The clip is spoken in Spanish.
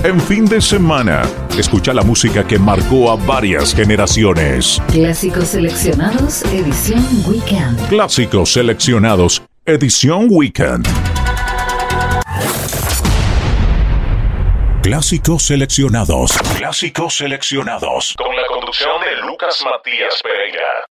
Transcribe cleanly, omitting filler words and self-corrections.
En fin de semana, escucha la música que marcó a varias generaciones. Clásicos seleccionados, edición Weekend. Clásicos seleccionados, edición Weekend. Clásicos seleccionados. Clásicos seleccionados. Con la conducción de Lucas Matías Pereira.